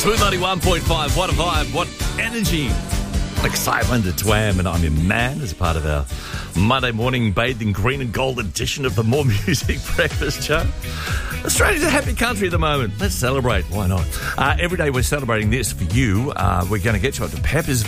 Smooth 91.5, what a vibe, what energy. Excitement at Twam, and I'm your man as a part of our Monday morning bathed in green and gold edition of the More Music Breakfast Show. Australia's a happy country at the moment. Let's celebrate. Why not? Every day we're celebrating this for you. We're going to get you up to Peppers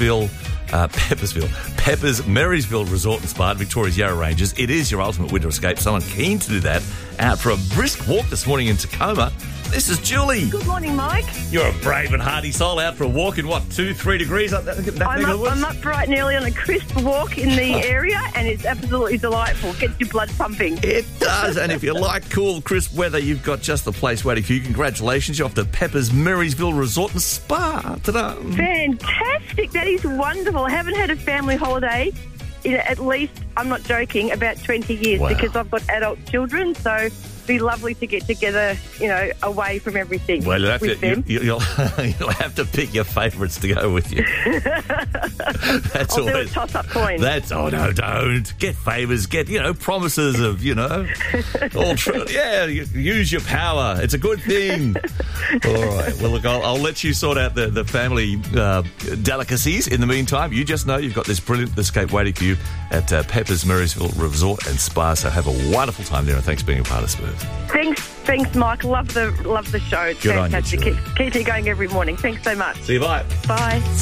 Marysville Resort and Spa at Victoria's Yarra Ranges. It is your ultimate winter escape. Someone keen to do that out for a brisk walk this morning in Tacoma. This is Julie. Good morning, Mike. You're a brave and hardy soul out for a walk in, 2-3 degrees? I'm up bright and early on a crisp walk in the area, and it's absolutely delightful. Gets your blood pumping. It does, and if you like cool, crisp weather, you've got just the place waiting for you. Congratulations, you're off to Peppers Marysville Resort and Spa. Ta-da. Fantastic. That is wonderful. I haven't had a family holiday in at least, I'm not joking, about 20 years because I've got adult children, so be lovely to get together, away from everything. Well, you'll have to pick your favourites to go with you. That's I'll do a toss-up coin. No, don't. Get favours, get, promises of, all true. Yeah, use your power. It's a good thing. All right. Well, look, I'll let you sort out the family delicacies. In the meantime, you just know you've got this brilliant escape waiting for you at Peppers Marysville Resort and Spa. So have a wonderful time there, and thanks for being a part of Smooth. Thanks, Mike. Love the show. It's Good fantastic. On you, Keep it going every morning. Thanks so much. See you. Bye. Bye.